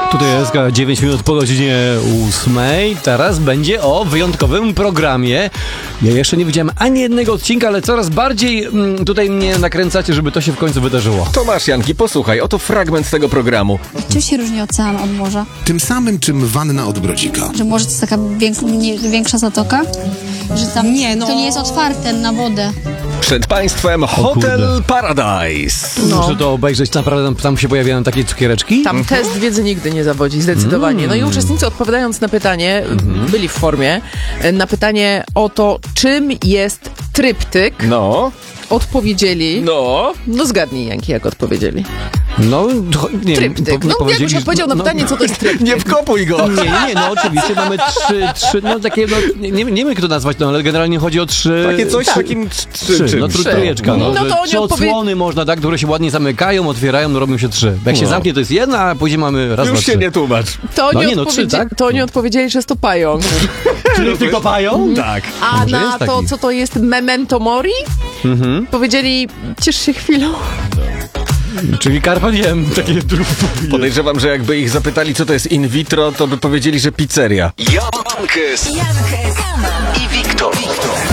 Tutaj jest 9 minut po godzinie 8. Teraz będzie o wyjątkowym programie. Ja jeszcze nie widziałem ani jednego odcinka, ale coraz bardziej tutaj mnie nakręcacie, żeby to się w końcu wydarzyło. Tomasz Janki, posłuchaj, oto fragment tego programu. Czym się różni ocean od morza? Tym samym, czym wanna od Brodzika. Że morze to jest taka większa zatoka? Że tam to nie jest otwarte na wodę. Przed państwem Hotel Paradise. Muszę to obejrzeć, naprawdę tam się pojawiają takie cukiereczki. Tam test wiedzy nigdy nie zawodzi, zdecydowanie. No i uczestnicy odpowiadając na pytanie, byli w formie, na pytanie o to, czym jest tryptyk, odpowiedzieli... No zgadnij, Janki, jak odpowiedzieli. No, nie Tryptyk. wiem, No jakbyś odpowiedział na pytanie, co to jest tryptyk. Nie wkopuj go! Nie, no oczywiście mamy trzy, no takie, no nie wiem jak to nazwać, no ale generalnie chodzi o trzy... Takie coś z takim No trójeczka, No że to oni trzy odsłony można, tak, które się ładnie zamykają, otwierają, no robią się trzy. Jak się zamknie, to jest jedna, a później mamy raz, Już dwa, się trzy. nie tłumacz. To oni odpowiedzieli, że jest to pająk. Czyli tylko pają? Tak. A Może na jest to, taki. co to jest memento mori, powiedzieli, ciesz się chwilą. Czyli Carpe Diem, takie Podejrzewam, że jakby ich zapytali, co to jest in vitro, to by powiedzieli, że pizzeria. Jankes i Wiktor.